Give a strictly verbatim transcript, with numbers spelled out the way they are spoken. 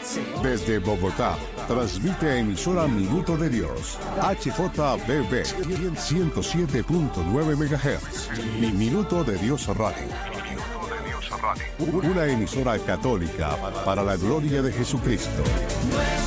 Desde Bogotá, transmite emisora Minuto de Dios, H J B B ciento siete punto nueve megahertz y Minuto de Dios Radio. Una emisora católica para la gloria de Jesucristo.